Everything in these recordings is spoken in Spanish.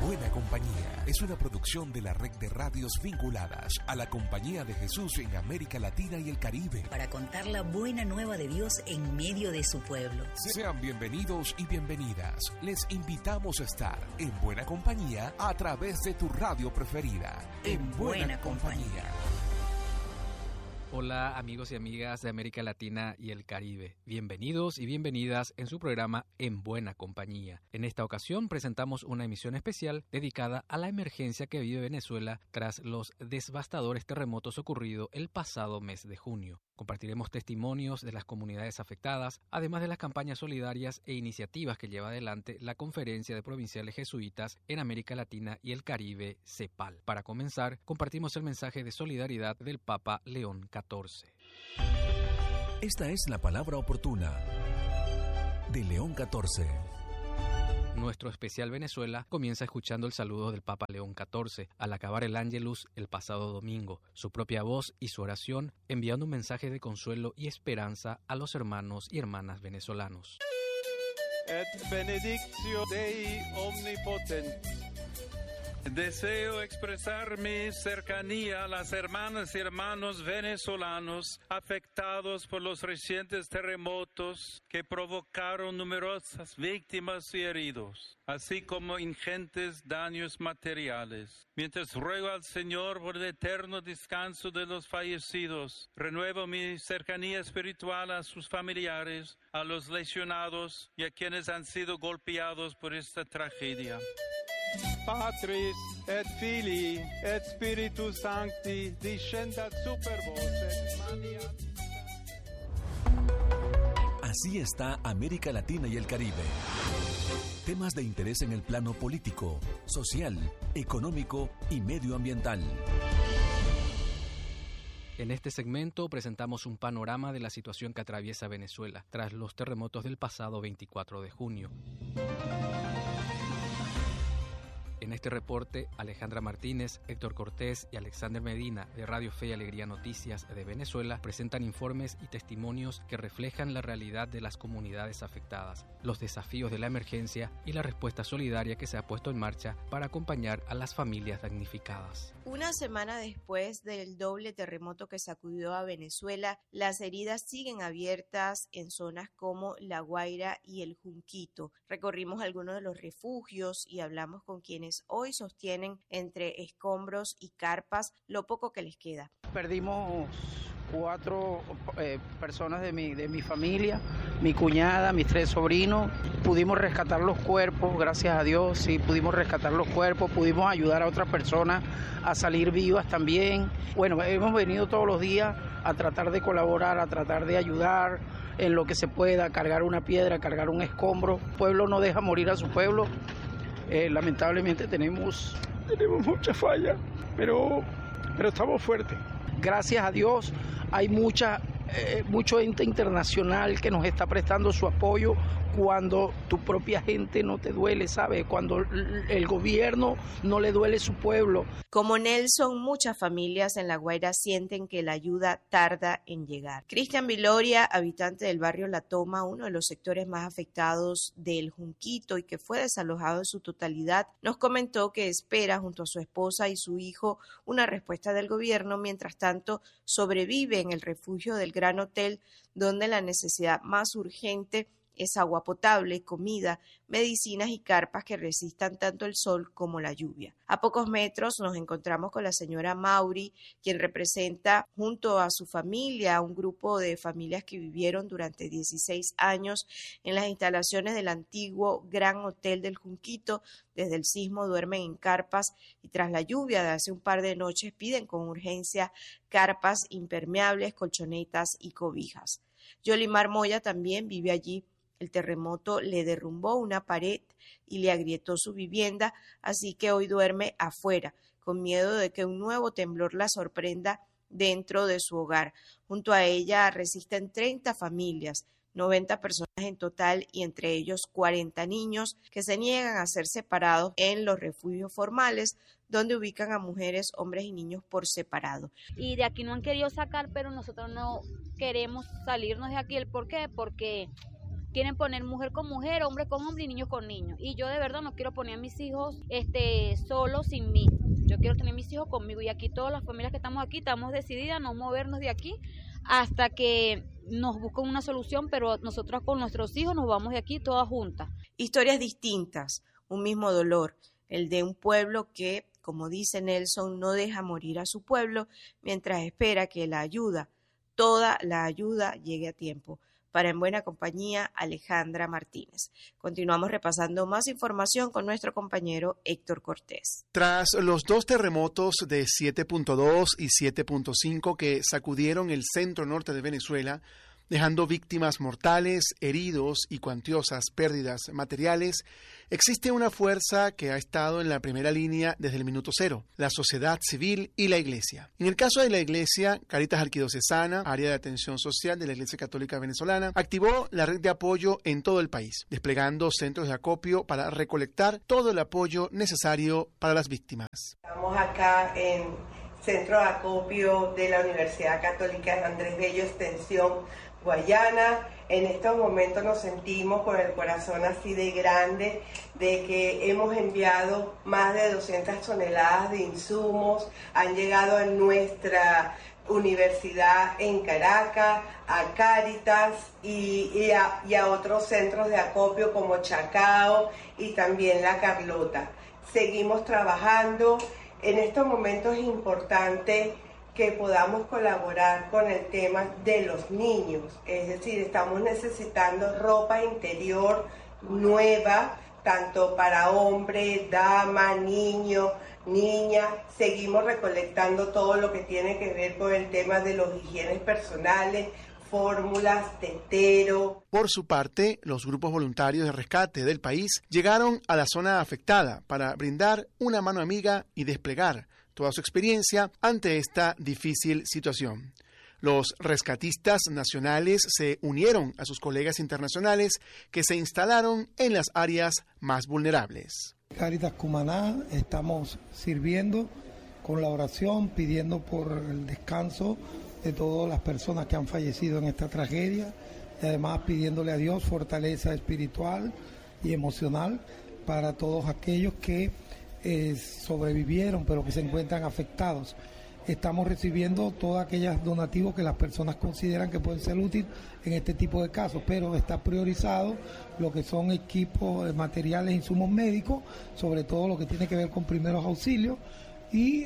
Buena Compañía es una producción de la red de radios vinculadas a la Compañía de Jesús en América Latina y el Caribe. Para contar la buena nueva de Dios en medio de su pueblo. Sean bienvenidos y bienvenidas. Les invitamos a estar en Buena Compañía a través de tu radio preferida. En Buena Compañía. Hola amigos y amigas de América Latina y el Caribe. Bienvenidos y bienvenidas en su programa En Buena Compañía. En esta ocasión presentamos una emisión especial dedicada a la emergencia que vive Venezuela tras los devastadores terremotos ocurridos el pasado mes de junio. Compartiremos testimonios de las comunidades afectadas, además de las campañas solidarias e iniciativas que lleva adelante la Conferencia de Provinciales Jesuitas en América Latina y el Caribe, CEPAL. Para comenzar, compartimos el mensaje de solidaridad del Papa León XIV. Esta es la palabra oportuna de León XIV. Nuestro especial Venezuela comienza escuchando el saludo del Papa León XIV al acabar el Ángelus el pasado domingo, su propia voz y su oración enviando un mensaje de consuelo y esperanza a los hermanos y hermanas venezolanos. Et benedictio Dei omnipotens. Deseo expresar mi cercanía a las hermanas y hermanos venezolanos afectados por los recientes terremotos que provocaron numerosas víctimas y heridos, así como ingentes daños materiales. Mientras ruego al Señor por el eterno descanso de los fallecidos, renuevo mi cercanía espiritual a sus familiares, a los lesionados y a quienes han sido golpeados por esta tragedia. Patris et Filii et Spiritus Sancti descendat super vos et maniat. Así está América Latina y el Caribe. Temas de interés en el plano político, social, económico y medioambiental. En este segmento presentamos un panorama de la situación que atraviesa Venezuela tras los terremotos del pasado 24 de junio. En este reporte, Alejandra Martínez, Héctor Cortés y Alexander Medina de Radio Fe y Alegría Noticias de Venezuela presentan informes y testimonios que reflejan la realidad de las comunidades afectadas, los desafíos de la emergencia y la respuesta solidaria que se ha puesto en marcha para acompañar a las familias damnificadas. Una semana después del doble terremoto que sacudió a Venezuela, las heridas siguen abiertas en zonas como La Guaira y el Junquito. Recorrimos algunos de los refugios y hablamos con quienes hoy sostienen entre escombros y carpas lo poco que les queda. Perdimos 4 personas de mi familia, mi cuñada, mis 3 sobrinos. Pudimos rescatar los cuerpos, gracias a Dios, sí, pudimos rescatar los cuerpos, pudimos ayudar a otras personas a salir vivas también. Bueno, hemos venido todos los días a tratar de colaborar, a tratar de ayudar en lo que se pueda, cargar una piedra, cargar un escombro. El pueblo no deja morir a su pueblo. Lamentablemente tenemos mucha falla, pero estamos fuertes. Gracias a Dios hay mucho ente internacional que nos está prestando su apoyo cuando tu propia gente no te duele, ¿sabes? Cuando el gobierno no le duele su pueblo. Como Nelson, muchas familias en La Guaira sienten que la ayuda tarda en llegar. Cristian Viloria, habitante del barrio La Toma, uno de los sectores más afectados del Junquito y que fue desalojado en su totalidad, nos comentó que espera junto a su esposa y su hijo una respuesta del gobierno. Mientras tanto, sobrevive en el refugio del Gran Hotel, donde la necesidad más urgente es agua potable, comida, medicinas y carpas que resistan tanto el sol como la lluvia. A pocos metros nos encontramos con la señora Mauri, quien representa junto a su familia a un grupo de familias que vivieron durante 16 años en las instalaciones del antiguo Gran Hotel del Junquito. Desde el sismo duermen en carpas y tras la lluvia de hace un par de noches piden con urgencia carpas impermeables, colchonetas y cobijas. Yolimar Moya también vive allí. El terremoto le derrumbó una pared y le agrietó su vivienda, así que hoy duerme afuera, con miedo de que un nuevo temblor la sorprenda dentro de su hogar. Junto a ella resisten 30 familias, 90 personas en total y entre ellos 40 niños que se niegan a ser separados en los refugios formales, donde ubican a mujeres, hombres y niños por separado. Y de aquí no han querido sacar, pero nosotros no queremos salirnos de aquí. ¿El por qué? Porque quieren poner mujer con mujer, hombre con hombre y niños con niños. Y yo de verdad no quiero poner a mis hijos solos sin mí. Yo quiero tener mis hijos conmigo y aquí todas las familias que estamos aquí estamos decididas a no movernos de aquí hasta que nos busquen una solución, pero nosotros con nuestros hijos nos vamos de aquí todas juntas. Historias distintas, un mismo dolor, el de un pueblo que, como dice Nelson, no deja morir a su pueblo mientras espera que la ayuda, toda la ayuda, llegue a tiempo. Para En Buena Compañía, Alejandra Martínez. Continuamos repasando más información con nuestro compañero Héctor Cortés. Tras los 2 terremotos de 7.2 y 7.5 que sacudieron el centro norte de Venezuela, dejando víctimas mortales, heridos y cuantiosas pérdidas materiales, existe una fuerza que ha estado en la primera línea desde el minuto cero, la sociedad civil y la Iglesia. En el caso de la Iglesia, Cáritas Arquidiocesana, área de atención social de la Iglesia Católica Venezolana, activó la red de apoyo en todo el país, desplegando centros de acopio para recolectar todo el apoyo necesario para las víctimas. Estamos acá en Centro de Acopio de la Universidad Católica Andrés Bello, Extensión Guayana. En estos momentos nos sentimos con el corazón así de grande de que hemos enviado más de 200 toneladas de insumos, han llegado a nuestra universidad en Caracas, a Cáritas y a otros centros de acopio como Chacao y también La Carlota. Seguimos trabajando. En estos momentos es importante que podamos colaborar con el tema de los niños, es decir, estamos necesitando ropa interior nueva, tanto para hombre, dama, niño, niña. Seguimos recolectando todo lo que tiene que ver con el tema de los higienes personales, fórmulas, tetero. Por su parte, los grupos voluntarios de rescate del país llegaron a la zona afectada para brindar una mano amiga y desplegar toda su experiencia ante esta difícil situación. Los rescatistas nacionales se unieron a sus colegas internacionales que se instalaron en las áreas más vulnerables. Cáritas Cumaná estamos sirviendo con la oración, pidiendo por el descanso de todas las personas que han fallecido en esta tragedia y además pidiéndole a Dios fortaleza espiritual y emocional para todos aquellos que sobrevivieron pero que se encuentran afectados. Estamos recibiendo todos aquellos donativos que las personas consideran que pueden ser útiles en este tipo de casos, pero está priorizado lo que son equipos, materiales, insumos médicos, sobre todo lo que tiene que ver con primeros auxilios y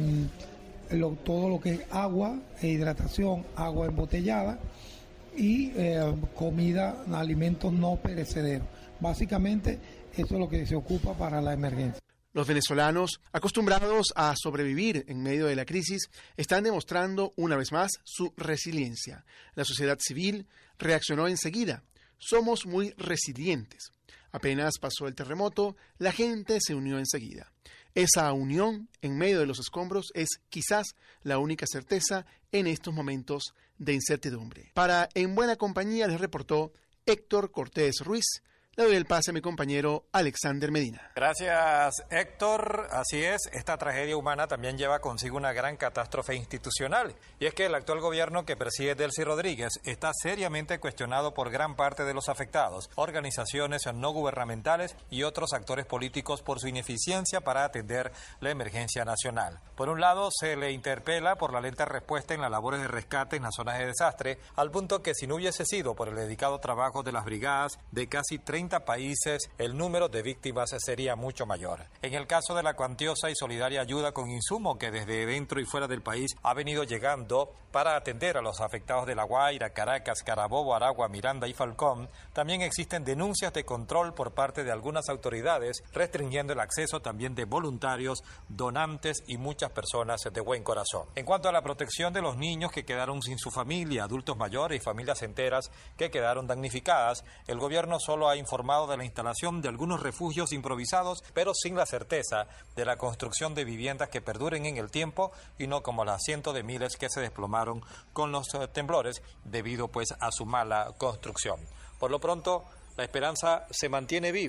todo lo que es agua e hidratación, agua embotellada y comida, alimentos no perecederos. Básicamente eso es lo que se ocupa para la emergencia. Los venezolanos, acostumbrados a sobrevivir en medio de la crisis, están demostrando una vez más su resiliencia. La sociedad civil reaccionó enseguida. Somos muy resilientes. Apenas pasó el terremoto, la gente se unió enseguida. Esa unión en medio de los escombros es quizás la única certeza en estos momentos de incertidumbre. Para En Buena Compañía les reportó Héctor Cortés Ruiz. Le doy el pase a mi compañero Alexander Medina. Gracias, Héctor. Así es, esta tragedia humana también lleva consigo una gran catástrofe institucional. Y es que el actual gobierno que preside Delcy Rodríguez está seriamente cuestionado por gran parte de los afectados, organizaciones no gubernamentales y otros actores políticos por su ineficiencia para atender la emergencia nacional. Por un lado, se le interpela por la lenta respuesta en las labores de rescate en las zonas de desastre, al punto que si no hubiese sido por el dedicado trabajo de las brigadas de casi 30 países, el número de víctimas sería mucho mayor. En el caso de la cuantiosa y solidaria ayuda con insumo que desde dentro y fuera del país ha venido llegando para atender a los afectados de La Guaira, Caracas, Carabobo, Aragua, Miranda y Falcón, también existen denuncias de control por parte de algunas autoridades, restringiendo el acceso también de voluntarios, donantes y muchas personas de buen corazón. En cuanto a la protección de los niños que quedaron sin su familia, adultos mayores y familias enteras que quedaron damnificadas, el gobierno solo ha informado de la instalación de algunos refugios improvisados, pero sin la certeza de la construcción de viviendas que perduren en el tiempo y no como las cientos de miles que se desplomaron con los temblores debido pues a su mala construcción. Por lo pronto, la esperanza se mantiene viva,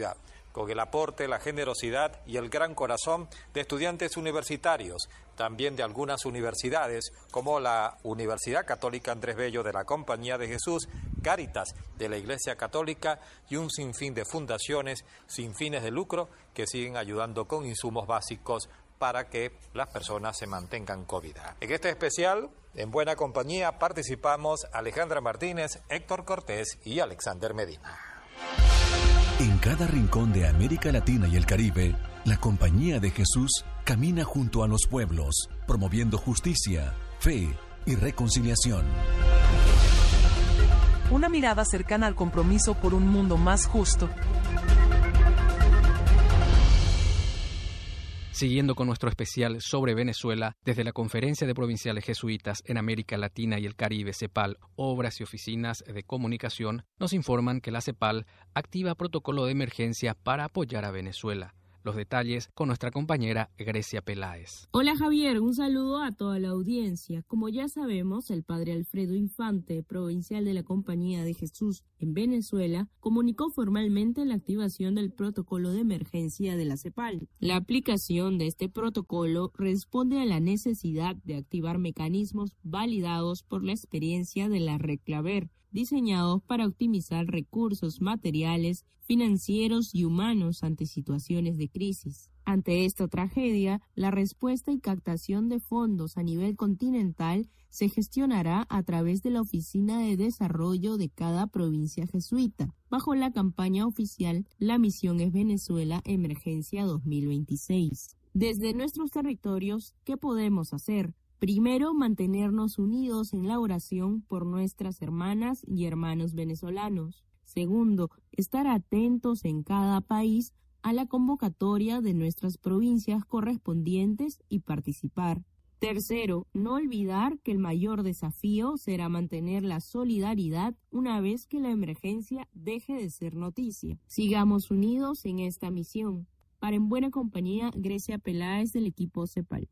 con el aporte, la generosidad y el gran corazón de estudiantes universitarios, también de algunas universidades como la Universidad Católica Andrés Bello de la Compañía de Jesús, Cáritas de la Iglesia Católica y un sinfín de fundaciones sin fines de lucro que siguen ayudando con insumos básicos para que las personas se mantengan con vida. En este especial, en buena compañía, participamos Alejandra Martínez, Héctor Cortés y Alexander Medina. En cada rincón de América Latina y el Caribe, la Compañía de Jesús camina junto a los pueblos, promoviendo justicia, fe y reconciliación. Una mirada cercana al compromiso por un mundo más justo. Siguiendo con nuestro especial sobre Venezuela, desde la Conferencia de Provinciales Jesuitas en América Latina y el Caribe, CEPAL, Obras y Oficinas de Comunicación, nos informan que la CEPAL activa protocolo de emergencia para apoyar a Venezuela. Los detalles con nuestra compañera Grecia Peláez. Hola Javier, un saludo a toda la audiencia. Como ya sabemos, el padre Alfredo Infante, provincial de la Compañía de Jesús en Venezuela, comunicó formalmente la activación del protocolo de emergencia de la CEPAL. La aplicación de este protocolo responde a la necesidad de activar mecanismos validados por la experiencia de la Red Claver, diseñados para optimizar recursos materiales, financieros y humanos ante situaciones de crisis. Ante esta tragedia, la respuesta y captación de fondos a nivel continental se gestionará a través de la Oficina de Desarrollo de cada provincia jesuita, bajo la campaña oficial La Misión es Venezuela Emergencia 2026. Desde nuestros territorios, ¿qué podemos hacer? Primero, mantenernos unidos en la oración por nuestras hermanas y hermanos venezolanos. Segundo, estar atentos en cada país a la convocatoria de nuestras provincias correspondientes y participar. Tercero, no olvidar que el mayor desafío será mantener la solidaridad una vez que la emergencia deje de ser noticia. Sigamos unidos en esta misión. Para En Buena Compañía, Grecia Peláez del equipo CEPAL.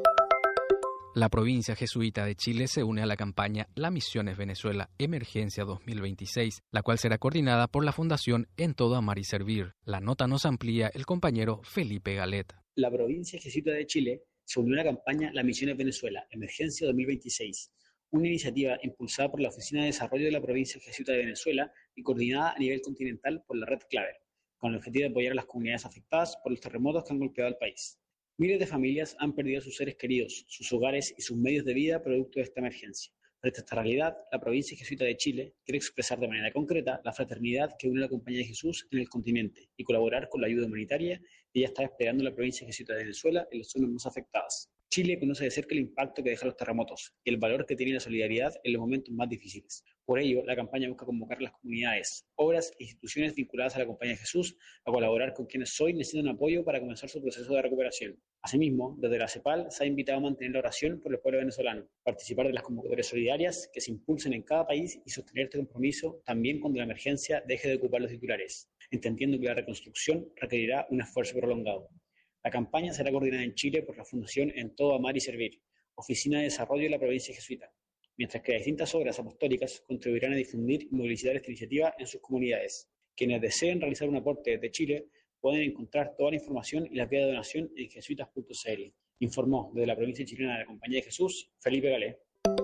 La provincia jesuita de Chile se une a la campaña La Misión es Venezuela Emergencia 2026, la cual será coordinada por la Fundación En Todo Amar y Servir. La nota nos amplía el compañero Felipe Galeta. La provincia jesuita de Chile se unió a la campaña La Misión es Venezuela Emergencia 2026, una iniciativa impulsada por la Oficina de Desarrollo de la provincia jesuita de Venezuela y coordinada a nivel continental por la Red Claver, con el objetivo de apoyar a las comunidades afectadas por los terremotos que han golpeado al país. Miles de familias han perdido a sus seres queridos, sus hogares y sus medios de vida producto de esta emergencia. Frente a esta realidad, la provincia jesuita de Chile quiere expresar de manera concreta la fraternidad que une a la Compañía de Jesús en el continente y colaborar con la ayuda humanitaria que ya está desplegando la provincia jesuita de Venezuela en las zonas más afectadas. Chile conoce de cerca el impacto que dejan los terremotos y el valor que tiene la solidaridad en los momentos más difíciles. Por ello, la campaña busca convocar a las comunidades, obras e instituciones vinculadas a la Compañía de Jesús a colaborar con quienes hoy necesitan apoyo para comenzar su proceso de recuperación. Asimismo, desde la CEPAL se ha invitado a mantener la oración por el pueblo venezolano, participar de las convocatorias solidarias que se impulsen en cada país y sostener este compromiso también cuando la emergencia deje de ocupar los titulares, entendiendo que la reconstrucción requerirá un esfuerzo prolongado. La campaña será coordinada en Chile por la Fundación En Todo Amar y Servir, Oficina de Desarrollo de la Provincia Jesuita, mientras que distintas obras apostólicas contribuirán a difundir y movilizar esta iniciativa en sus comunidades. Quienes deseen realizar un aporte desde Chile pueden encontrar toda la información y la vía de donación en jesuitas.cl. Informó desde la provincia chilena de la Compañía de Jesús, Felipe Galé.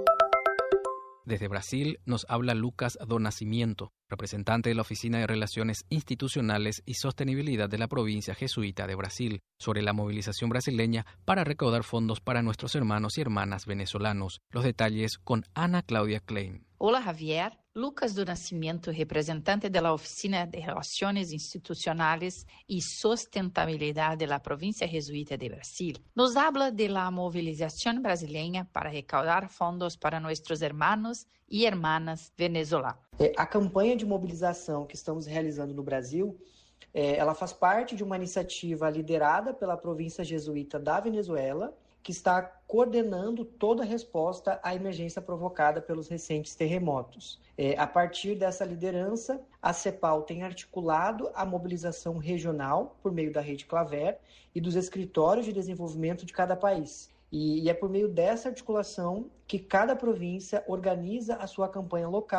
Desde Brasil nos habla Lucas do Nascimento, representante de la Oficina de Relaciones Institucionales y Sostenibilidad de la provincia jesuita de Brasil, sobre la movilización brasileña para recaudar fondos para nuestros hermanos y hermanas venezolanos. Los detalles con Ana Claudia Klein. Hola Javier, Lucas do Nascimento, representante de la Oficina de Relaciones Institucionales y Sustentabilidad de la provincia jesuita de Brasil, nos habla de la movilización brasileña para recaudar fondos para nuestros hermanos e hermanas venezolanos. A campanha de mobilização que estamos realizando no Brasil, ela faz parte de uma iniciativa liderada pela província jesuíta da Venezuela, que está coordenando toda a resposta à emergência provocada pelos recentes terremotos. A partir dessa liderança, a CEPAL tem articulado a mobilização regional por meio da Rede Claver e dos escritórios de desenvolvimento de cada país. E é por meio dessa articulação que cada província organiza a sua campanha local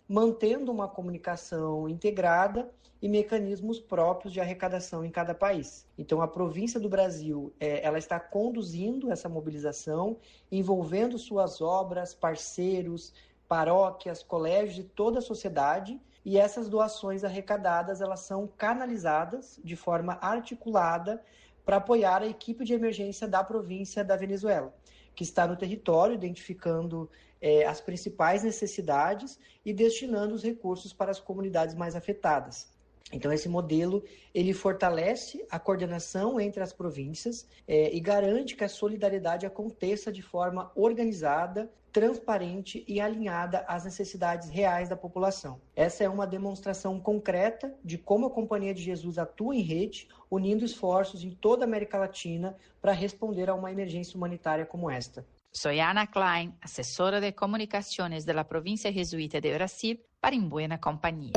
mantendo uma comunicação integrada e mecanismos próprios de arrecadação em cada país. Então, a província do Brasil, ela está conduzindo essa mobilização, envolvendo suas obras, parceiros, paróquias, colégios e toda a sociedade, e essas doações arrecadadas, elas são canalizadas de forma articulada para apoiar a equipe de emergência da província da Venezuela, que está no território, identificando as principais necessidades e destinando os recursos para as comunidades mais afetadas. Então, esse modelo, ele fortalece a coordenação entre as províncias e garante que a solidariedade aconteça de forma organizada, transparente e alinhada às necessidades reais da população. Essa é uma demonstração concreta de como a Companhia de Jesus atua em rede, unindo esforços em toda a América Latina para responder a uma emergência humanitária como esta. Soy Ana Klein, assessora de comunicaciones de la provincia jesuita de Brasil, para En Buena Compañía.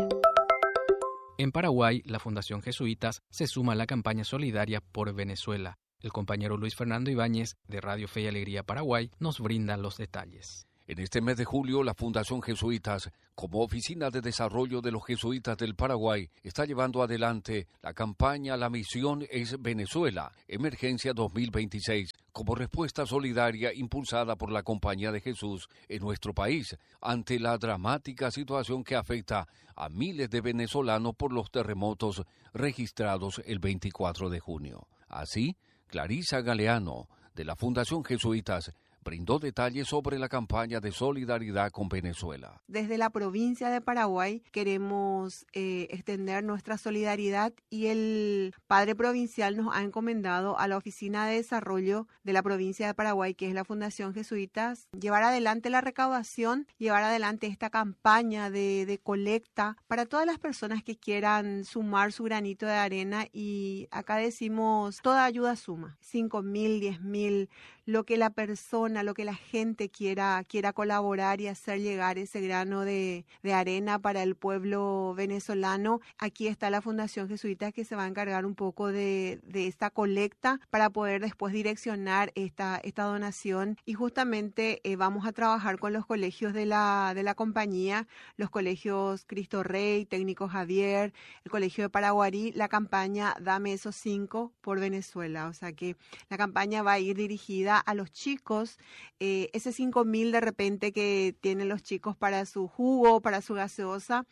En Paraguay, la Fundación Jesuitas se suma a la campaña solidaria por Venezuela. El compañero Luis Fernando Ibáñez, de Radio Fe y Alegría Paraguay, nos brinda los detalles. En este mes de julio, la Fundación Jesuitas, como Oficina de Desarrollo de los Jesuitas del Paraguay, está llevando adelante la campaña La Misión es Venezuela, Emergencia 2026, como respuesta solidaria impulsada por la Compañía de Jesús en nuestro país, ante la dramática situación que afecta a miles de venezolanos por los terremotos registrados el 24 de junio. Así, Clarisa Galeano, de la Fundación Jesuitas, brindó detalles sobre la campaña de solidaridad con Venezuela. Desde la provincia de Paraguay queremos extender nuestra solidaridad y el padre provincial nos ha encomendado a la Oficina de Desarrollo de la provincia de Paraguay, que es la Fundación Jesuitas, llevar adelante la recaudación, llevar adelante esta campaña de colecta para todas las personas que quieran sumar su granito de arena, y acá decimos toda ayuda suma, 5.000, 10.000, lo que la persona, lo que la gente quiera colaborar y hacer llegar ese grano de arena para el pueblo venezolano. Aquí está la Fundación Jesuitas, que se va a encargar un poco de esta colecta para poder después direccionar esta donación, y justamente vamos a trabajar con los colegios de la compañía, los colegios Cristo Rey, Técnico Javier, el Colegio de Paraguarí, la campaña Dame esos 5 por Venezuela. O sea que la campaña va a ir dirigida a los chicos, ese 5.000 de repente que tienen los chicos para su jugo, para su gaseosa,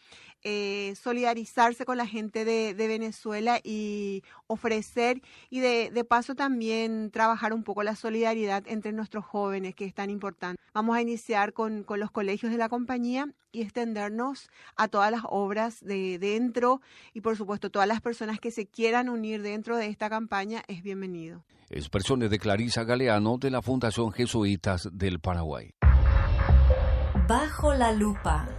solidarizarse con la gente de Venezuela y ofrecer, y de paso también trabajar un poco la solidaridad entre nuestros jóvenes, que es tan importante. Vamos a iniciar con los colegios de la compañía y extendernos a todas las obras de dentro, y por supuesto todas las personas que se quieran unir dentro de esta campaña es bienvenido. Expresiones de Clarisa Galeano de la Fundación Jesuitas del Paraguay. Bajo la lupa.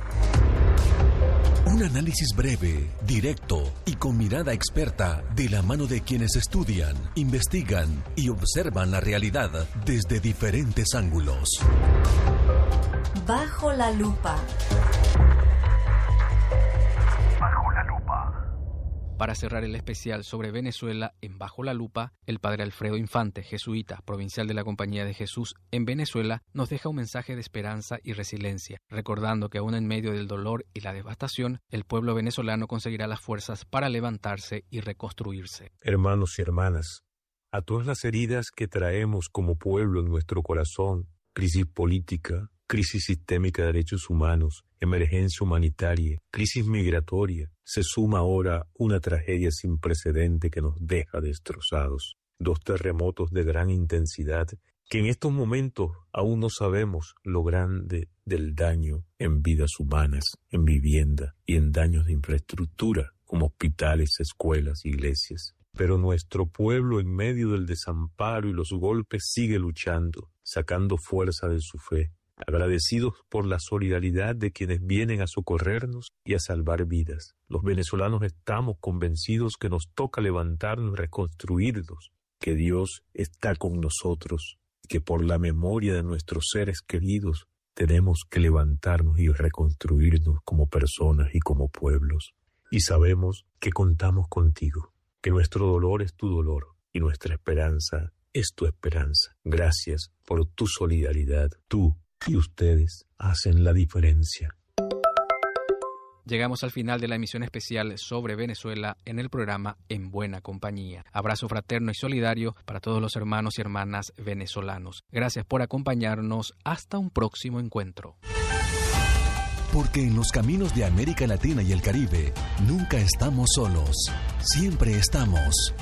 Un análisis breve, directo y con mirada experta de la mano de quienes estudian, investigan y observan la realidad desde diferentes ángulos. Bajo la lupa. Bajo la lupa. Para cerrar el especial sobre Venezuela en Bajo la Lupa, el padre Alfredo Infante, jesuita, provincial de la Compañía de Jesús en Venezuela, nos deja un mensaje de esperanza y resiliencia, recordando que aún en medio del dolor y la devastación, el pueblo venezolano conseguirá las fuerzas para levantarse y reconstruirse. Hermanos y hermanas, a todas las heridas que traemos como pueblo en nuestro corazón, crisis política, crisis sistémica de derechos humanos, emergencia humanitaria, crisis migratoria, se suma ahora una tragedia sin precedente que nos deja destrozados. 2 terremotos de gran intensidad que en estos momentos aún no sabemos lo grande del daño en vidas humanas, en vivienda y en daños de infraestructura como hospitales, escuelas, iglesias. Pero nuestro pueblo en medio del desamparo y los golpes sigue luchando, sacando fuerza de su fe, agradecidos por la solidaridad de quienes vienen a socorrernos y a salvar vidas. Los venezolanos estamos convencidos que nos toca levantarnos y reconstruirnos, que Dios está con nosotros, que por la memoria de nuestros seres queridos tenemos que levantarnos y reconstruirnos como personas y como pueblos. Y sabemos que contamos contigo, que nuestro dolor es tu dolor y nuestra esperanza es tu esperanza. Gracias por tu solidaridad. Tú y ustedes hacen la diferencia. llegamos al final de la emisión especial sobre Venezuela en el programa En Buena Compañía. Abrazo fraterno y solidario para todos los hermanos y hermanas venezolanos. Gracias por acompañarnos. Hasta un próximo encuentro. Porque en los caminos de América Latina y el Caribe nunca estamos solos. Siempre estamos.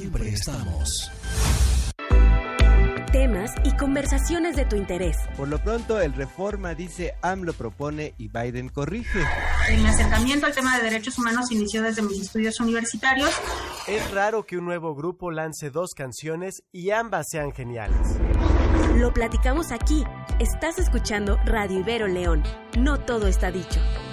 Temas y conversaciones de tu interés. Por lo pronto, el Reforma dice AMLO propone y Biden corrige. Mi acercamiento al tema de derechos humanos inició desde mis estudios universitarios. Es raro que un nuevo grupo lance 2 canciones y ambas sean geniales. Lo platicamos aquí. Estás escuchando Radio Ibero León. No todo está dicho.